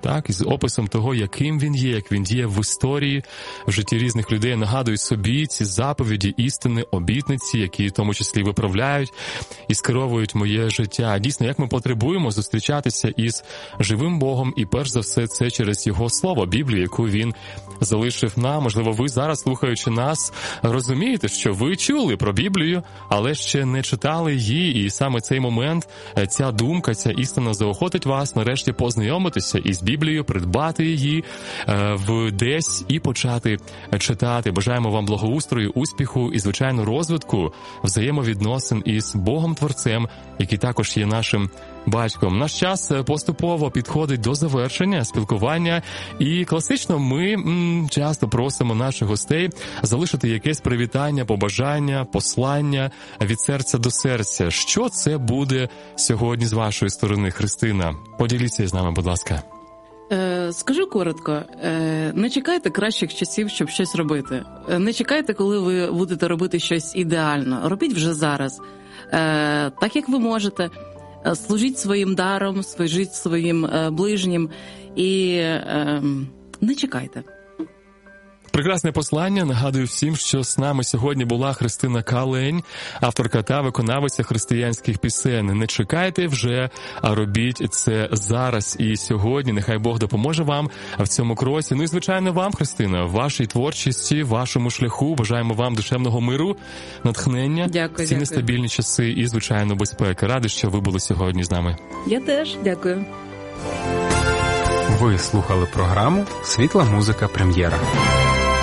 так, із описом того, яким він є, як він діє в історії, в житті різних людей. Нагадую собі ці заповіді, істини, обітниці, які в тому числі виправляють і скеровують моє життя. Дійсно, як ми потребуємо зустрічатися із живим Богом, і перш за все це через Його Слово, Біблію, яку Він залишив нам. Можливо, ви зараз, слухаючи нас, розумієте, що ви чули про Біблію, але ще не читали її, і саме цей момент, ця думка, ця істина заохотить вас нарешті познайомитися із Біблією, придбати її десь і почати читати. Бажаємо вам благоустрою, успіху і, звичайно, розвитку взаємовідносин із Богом-творцем, який також є нашим батьком. Наш час поступово підходить до завершення спілкування, і класично ми часто просимо наших гостей залишити якесь привітання, побажання, послання від серця до серця. Що це буде сьогодні з вашої сторони, Христина? Поділіться з нами, будь ласка. Скажу коротко, не чекайте кращих часів, щоб щось робити. Не чекайте, коли ви будете робити щось ідеально. Робіть вже зараз. Так, як ви можете. Служіть своїм даром, служіть своїм ближнім і не чекайте. Прекрасне послання. Нагадую всім, що з нами сьогодні була Христина Калень, авторка та виконавиця християнських пісень. Не чекайте вже, а робіть це зараз і сьогодні. Нехай Бог допоможе вам в цьому кроці. Ну і, звичайно, вам, Христина, в вашій творчості, в вашому шляху. Бажаємо вам душевного миру, натхнення, ці нестабільні часи і, звичайно, безпеки. Радий, що ви були сьогодні з нами. Я теж. Дякую. Ви слухали програму «Світла музика. Прем'єра».